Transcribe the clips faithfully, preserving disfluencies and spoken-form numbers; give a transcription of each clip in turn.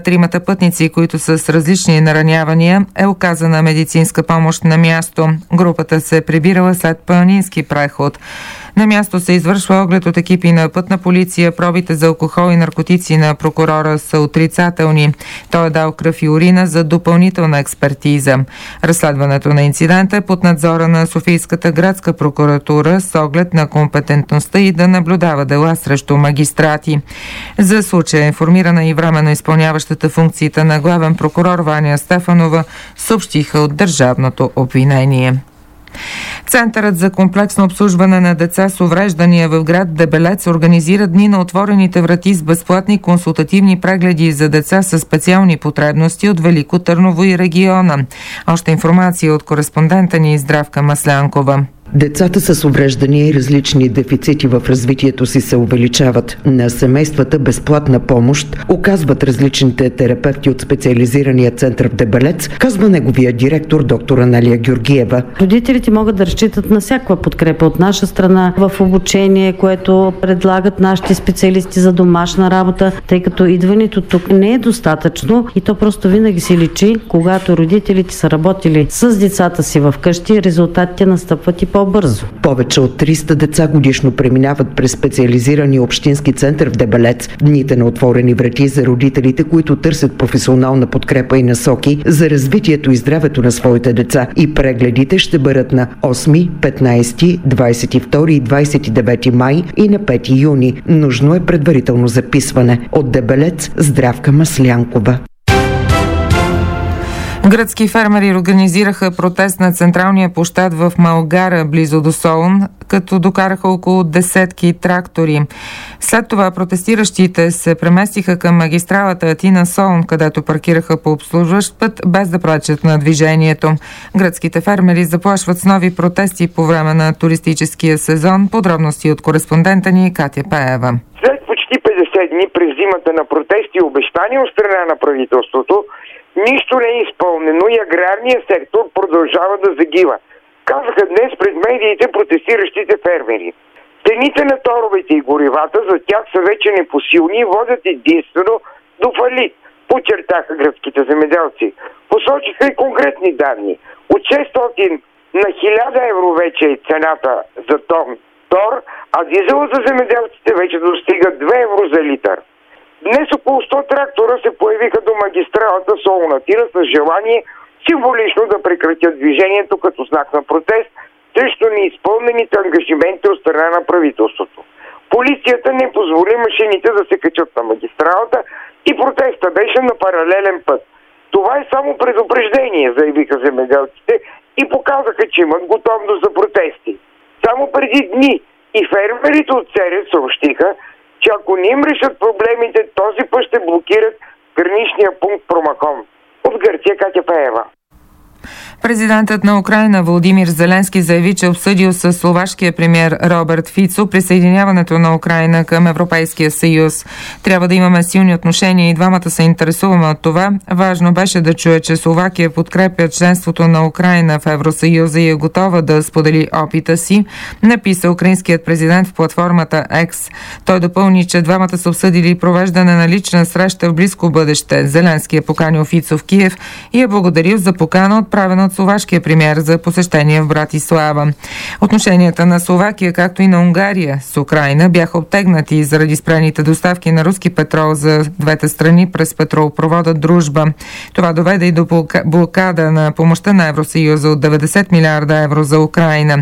тримата пътници, които са с различни наранявания, е оказана медицинска помощ на място. Групата се е прибирала след планински преход. На място се извършва оглед от екипи на пътна полиция. Пробите за алкохол и наркотици на прокурора са отрицателни. Той е дал кръв и урина за допълнителна експертиза. Разследването на инцидента е под надзора на Софийската градска прокуратура с оглед на компетентността и да наблюдава дела срещу магистрати. За случая е информирана и временно изпълняващата функциите на главен прокурор Ваня Стефанова, съобщиха от Държавното обвинение. Центърът за комплексно обслужване на деца с увреждания в град Дебелец организира дни на отворените врати с безплатни консултативни прегледи за деца с специални потребности от Велико Търново и региона. Още информация от кореспондента ни Здравка Маслянкова. Децата с увреждания и различни дефицити в развитието си се увеличават. На семействата безплатна помощ оказват различните терапевти от специализирания център в Дебелец, казва неговия директор доктор Аналия Георгиева. Родителите могат да разчитат на всякаква подкрепа от наша страна в обучение, което предлагат нашите специалисти за домашна работа, тъй като идването тук не е достатъчно и то просто винаги се личи, когато родителите са работили с децата си в къщи, резултатите настъпват и по-бързо. Повече от триста деца годишно преминават през специализирания общински център в Дебелец. Дните на отворени врати за родителите, които търсят професионална подкрепа и насоки за развитието и здравето на своите деца. И прегледите ще бъдат на осми, петнайсети, двайсет и втори и двайсет и девети май и на пети юни. Нужно е предварително записване. От Дебелец, Здравка Маслянкова. Гръцки фермери организираха протест на централния площад в Малгара, близо до Солун, като докараха около десетки трактори. След това протестиращите се преместиха към магистралата Атина-Солун, където паркираха по обслужващ път, без да пречат на движението. Гръцките фермери заплашват с нови протести по време на туристическия сезон. Подробности от кореспондента ни Катя Пеева. След почти петдесет дни през зимата на протести и обещания от страна на правителството, нищо не е изпълнено и аграрният сектор продължава да загива, казаха днес пред медиите протестиращите фермери. Цените на торовете и горивата за тях са вече непосилни и водят единствено до фалит, подчертаха гръцките земеделци. Посочиха и конкретни данни. От шестстотин на хиляда евро вече е цената за тон тор, а дизела за земеделците вече достига две евро за литър. Днес около сто трактора се появиха до магистралата Солун-Атина с желание символично да прекратят движението като знак на протест срещу неизпълнените ангажименти от страна на правителството. Полицията не позволи машините да се качат на магистралата и протеста беше на паралелен път. Това е само предупреждение, заявиха земеделците и показаха, че имат готовност за протести. Само преди дни и фермерите от Церес съобщиха, че ако не им решат проблемите, този път ще блокират граничния пункт Промакон. От Гърция, Катя Пеева. Президентът на Украйна Володимир Зеленски заяви, че обсъдил с словашкия премиер Роберт Фицо присъединяването на Украйна към Европейския съюз. Трябва да имаме силни отношения и двамата се интересуваме от това. Важно беше да чуе, че Словакия подкрепя членството на Украйна в Евросъюза и е готова да сподели опита си, написа украинският президент в платформата X. Той допълни, че двамата са обсъдили провеждане на лична среща в близко бъдеще. Зеленски е поканил Фицо в Киев и е благодарил за покана, отправена от словашкия премиер за посещение в Братислава. Отношенията на Словакия, както и на Унгария с Украйна, бяха обтегнати заради спрените доставки на руски петрол за двете страни през петролопровода Дружба. Това доведе и до блокада на помощта на Евросъюза от деветдесет милиарда евро за Украйна.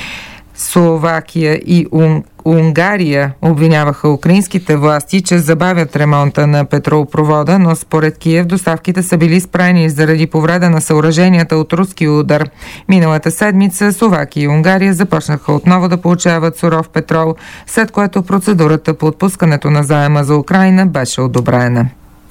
Словакия и Унгария Унгария обвиняваха украинските власти, че забавят ремонта на петролопровода, но според Киев доставките са били спрени заради повреда на съоръженията от руски удар. Миналата седмица Словакия и Унгария започнаха отново да получават суров петрол, след което процедурата по отпускането на заема за Украйна беше одобрена.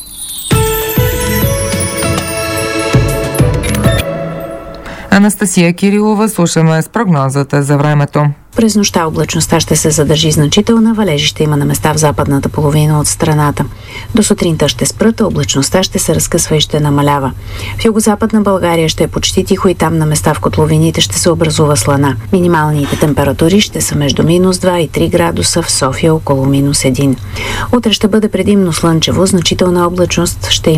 Анастасия Кирилова, слушаме с прогнозата за времето. През нощта облачността ще се задържи значителна, валежи ще има на места в западната половина от страната. До сутринта ще спрат, а облачността ще се разкъсва и ще намалява. В югозападна България ще е почти тихо и там на места в котловините ще се образува слана. Минималните температури ще са между минус два и три градуса, в София около минус един. Утре ще бъде предимно слънчево, значителна облачност ще има